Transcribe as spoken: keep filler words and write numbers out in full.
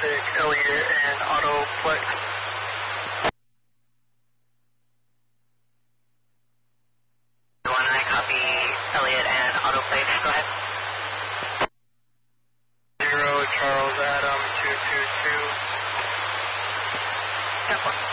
traffic, Elliott and Autoplex. one nine, copy Elliott and Autoplex, go ahead. Zero, Charles Adam, two two two. ten four.